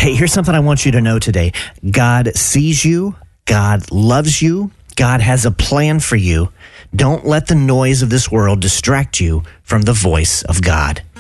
Hey, here's something I want you to know today. God sees you. God loves you. God has a plan for you. Don't let the noise of this world distract you from the voice of God.